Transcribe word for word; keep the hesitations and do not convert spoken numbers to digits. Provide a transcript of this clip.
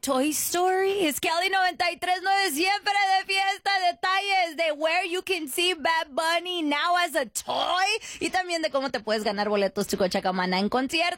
Toy Story. Es Kelly noventa y tres punto nueve siempre de fiesta. Detalles de where you can see Bad Bunny now as a toy. Y también de cómo te puedes ganar boletos Chico Chacamana en concierto.